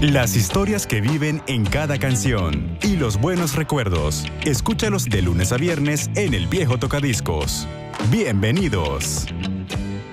Las historias que viven en cada canción y los buenos recuerdos. Escúchalos de lunes a viernes en El Viejo Tocadiscos. Bienvenidos.